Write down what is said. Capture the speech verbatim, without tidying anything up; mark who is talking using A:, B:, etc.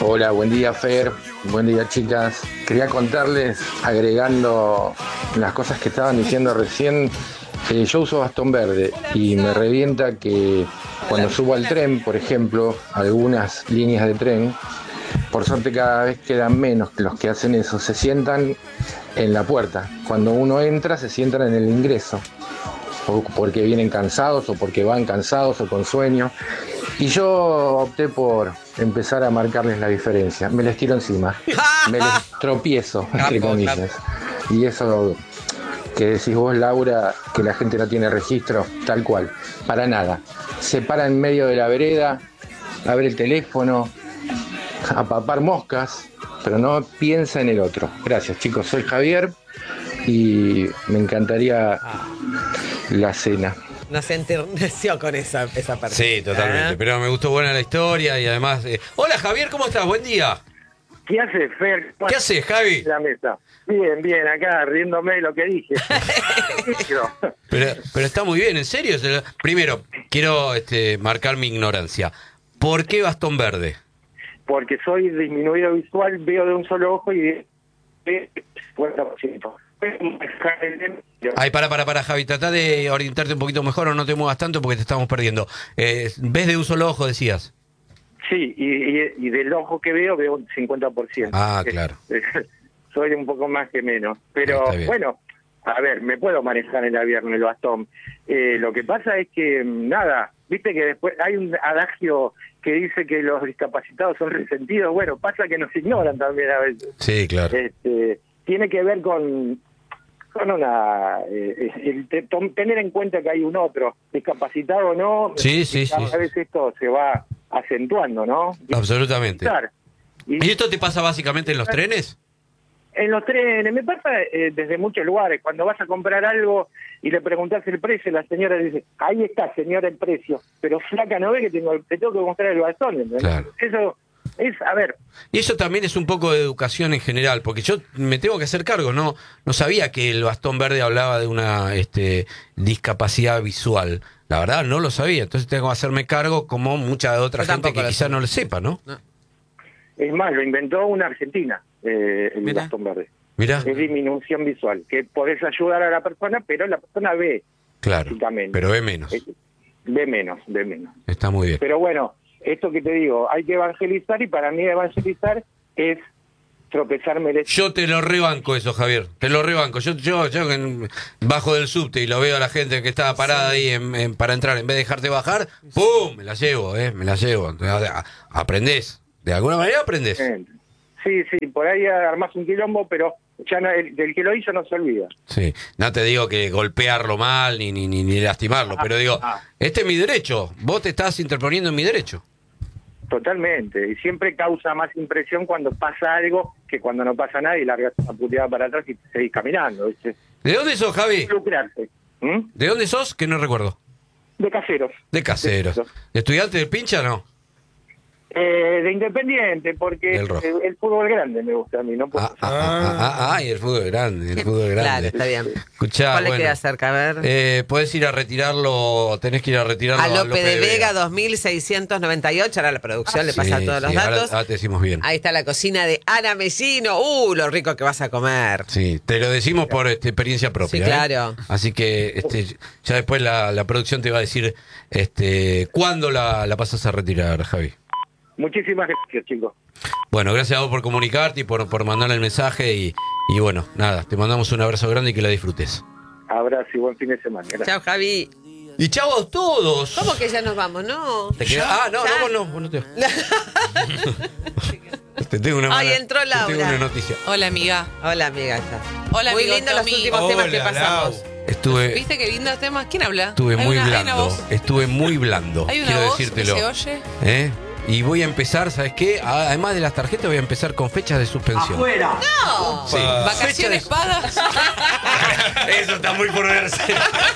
A: Hola, buen día Fer, buen día chicas. Quería contarles, agregando las cosas que estaban diciendo recién, eh, yo uso bastón verde y me revienta que cuando subo al tren, por ejemplo, algunas líneas de tren, por suerte cada vez quedan menos que los que hacen eso, se sientan en la puerta. Cuando uno entra se sientan en el ingreso, o porque vienen cansados o porque van cansados o con sueño. Y yo opté por empezar a marcarles la diferencia. Me les tiro encima, me les tropiezo, entre comillas. Y eso que decís vos, Laura, que la gente no tiene registro, tal cual, para nada. Se para en medio de la vereda, abre el teléfono, a papar moscas, pero no piensa en el otro. Gracias, chicos, soy Javier y me encantaría la cena.
B: Nos enterneció con esa, esa parte.
C: Sí, totalmente. ¿Eh? Pero me gustó buena la historia y además... Eh... Hola, Javier, ¿cómo estás? Buen día.
D: ¿Qué haces, Fer?
C: ¿Qué haces, Javi?
D: La mesa. Bien, bien, acá riéndome de lo que dije.
C: pero, pero está muy bien, ¿en serio? Primero, quiero este, marcar mi ignorancia. ¿Por qué bastón verde?
D: Porque soy disminuido visual, veo de un solo ojo y de cincuenta por ciento.
C: Ay, para, para, para, Javi, trata de orientarte un poquito mejor o no te muevas tanto porque te estamos perdiendo. Eh, ¿Ves de un solo ojo, decías?
D: Sí, y, y, y del ojo que veo, veo un cincuenta por ciento.
C: Ah, claro.
D: Soy un poco más que menos. Pero, bueno, a ver, me puedo manejar en el avión, en el bastón. Eh, lo que pasa es que, nada, viste que después hay un adagio que dice que los discapacitados son resentidos. Bueno, pasa que nos ignoran también a veces.
C: Sí, claro.
D: Este, tiene que ver con... con una eh, el, el, tener en cuenta que hay un otro discapacitado o no,
C: sí, sí, sí.
D: A veces esto se va acentuando, ¿no?
C: Absolutamente.
D: Y,
C: ¿Y esto te pasa básicamente en los trenes?
D: En los trenes, me pasa eh, desde muchos lugares. Cuando vas a comprar algo y le preguntás el precio, la señora dice, ahí está, señora, el precio. Pero flaca, no ve que tengo, te tengo que mostrar el bastón.
C: Claro.
D: Eso es, a ver...
C: Y eso también es un poco de educación en general, porque yo me tengo que hacer cargo, no no sabía que el bastón verde hablaba de una este, discapacidad visual. La verdad, no lo sabía, entonces tengo que hacerme cargo como mucha otra yo gente que quizás no lo sepa, ¿no? no.
D: Es más, lo inventó una argentina, eh, el Mirá. bastón verde.
C: Mirá.
D: Es disminución visual, que podés ayudar a la persona, pero la persona ve.
C: Claro, pero ve menos.
D: Ve menos, ve menos.
C: Está muy bien.
D: Pero bueno, esto que te digo, hay que evangelizar y para mí evangelizar es tropezarme. El...
C: Yo te lo rebanco eso, Javier, te lo rebanco. Yo, yo, yo en, bajo del subte y lo veo a la gente que estaba parada sí. ahí en, en, para entrar, en vez de dejarte bajar, ¡pum! Me la llevo, eh, me la llevo. Aprendés, de alguna manera aprendés.
D: Sí, sí, por ahí armás un quilombo, pero ya no, el, del que lo hizo no se olvida.
C: Sí, no te digo que golpearlo mal ni, ni, ni, ni lastimarlo, ah, pero digo, ah. este es mi derecho, vos te estás interponiendo en mi derecho.
D: Totalmente, y siempre causa más impresión cuando pasa algo que cuando no pasa nada y largas una puteada para atrás y seguís caminando, ¿viste?
C: ¿De dónde sos, Javi?
D: Lucrarse. ¿Mm?
C: ¿De dónde sos? Que no recuerdo.
D: De Caseros.
C: De Caseros. ¿De, ¿De estudiante del Pincha o no?
D: Eh, de Independiente, porque el, el fútbol grande me gusta a mí, ¿no?
C: Ah, ah, ah, ah, ah, y el fútbol grande, el fútbol grande.
B: Claro, está bien.
C: Escuchá,
B: ¿cuál le
C: bueno,
B: queda cerca? A ver.
C: Eh, Podés ir a retirarlo, tenés que ir a retirarlo
B: a Lope, a Lope de, de Vega,
C: Vega,
B: dos mil seiscientos noventa y ocho, ahora la producción ah, le pasa
C: sí,
B: todos
C: sí,
B: los datos.
C: Ahora, ahora te decimos bien.
B: Ahí está la cocina de Ana Mesino, uh, lo rico que vas a comer.
C: Sí, te lo decimos por este, experiencia propia.
B: Sí, claro.
C: ¿eh? Así que este, ya después la, la producción te va a decir este, cuándo la, la pasas a retirar, Javi.
D: Muchísimas gracias, chicos.
C: Bueno, gracias a vos por comunicarte y por, por mandar el mensaje. Y, y bueno, nada, te mandamos un abrazo grande y que la disfrutes.
D: Abrazo y buen fin de semana. Gracias.
B: Chao, Javi.
C: Y chao a todos.
B: ¿Cómo que ya nos vamos? No.
C: ¿Te queda? Ah, no, no, no, no, no te... te tengo una mala,
B: Ay, entró Laura.
C: Te tengo una noticia.
E: Hola, amiga.
B: Hola, amiga. Está.
E: Hola,
B: muy
E: amigo,
B: lindo los
E: Tommy.
B: últimos
C: Hola,
B: temas que pasamos.
C: Lau. Estuve,
E: ¿Viste qué lindos temas? ¿Quién habla?
C: Estuve muy
E: una,
C: blando. Estuve muy blando.
E: ¿Hay una
C: quiero
E: voz
C: decírtelo.
E: que se oye?
C: ¿Eh? Y voy a empezar, ¿sabes qué? Además de las tarjetas, voy a empezar con fechas de suspensión.
D: ¡Afuera!
E: ¡No!
C: Sí.
E: ¿Vacaciones pagas?
C: Eso está muy por verse.